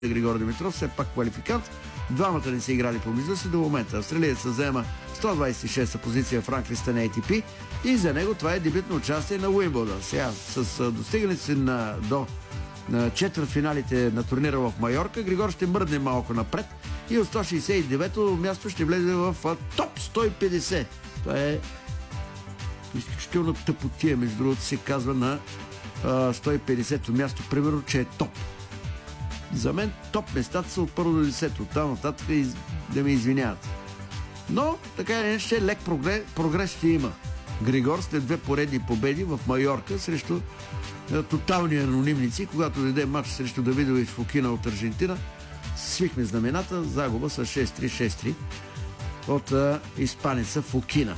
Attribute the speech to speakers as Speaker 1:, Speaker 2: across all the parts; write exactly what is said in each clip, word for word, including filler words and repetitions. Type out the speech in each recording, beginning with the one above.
Speaker 1: Григор Димитров, все пак квалификант. Двамата не са играли помежду си до момента. Австралиецът заема сто двадесет и шеста позиция в ранглистата на Ей Ти Пи и за него това е дебютно участие на Уимбълдън. Сега с достигането си на, до на четвъртфиналите на турнира в Майорка, Григор ще мръдне малко напред и от сто шейсет и девето място ще влезе в топ сто и петдесет. Това е изключително тъпотия, между другото се казва на сто и петдесето място, примерно, че е топ. За мен топ местата са от първо до десето. Оттам нататък да ме извиняват. Но, така или иначе, лек прогрес, прогрес ще има. Григор след две поредни победи в Майорка срещу е, тотални анонимници, когато дойде матч срещу Давидович Фокина от Аржентина, свихме знамената, загуба с шест три шест три от е, испанеца Фокина.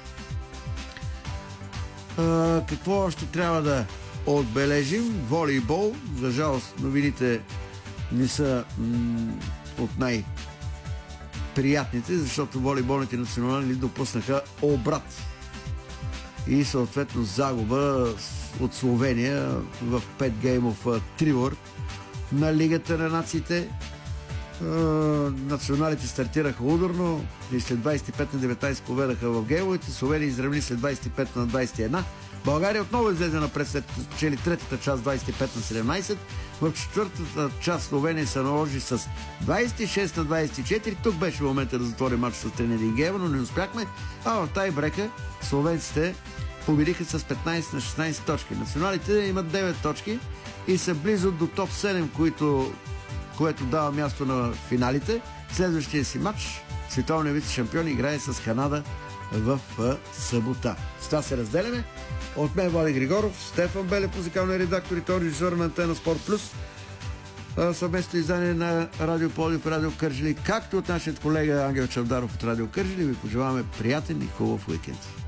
Speaker 1: Е, какво още трябва да отбележим? Волейбол. За жалост, новините не са м- от най-приятните, защото волейболните национали допуснаха обрат и съответно загуба от Словения в пет геймов тривор на Лигата на нациите. Националите стартираха ударно и след двадесет и пет на деветнадесет победаха в геймовете. Словения изравни след двадесет и пет на двадесет и едно. България отново излезе напред след като спечели третата част двадесет и пет на седемнадесет. В четвъртата част Словения се наложи с двадесет и шест на двадесет и четири. Тук беше момента да затвори матч с един гейм, но не успяхме. А в тай брека словенците победиха с петнадесет на шестнадесет точки. Националите имат девет точки и са близо до топ седем, които, което дава място на финалите. Следващия си матч световният вице-шампион играе с Канада в събота. С това се разделяме. От мен Влади Григоров, Стефан Белев, музикалния редактор и той режисьор на Антена Спорт Плюс. Съвместно издание на Радио Пловдив, Радио Кърджали, както от нашият колега Ангел Чавдаров от Радио Кърджали. Ви пожелаваме приятен и хубав уикенд.